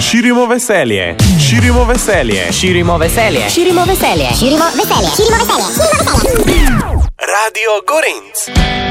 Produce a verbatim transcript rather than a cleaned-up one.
Širimo veselje, širimo veselje, Širimo veselje. Širimo veselje. Širimo veselje. Širimo veselje. Radio Gorenc.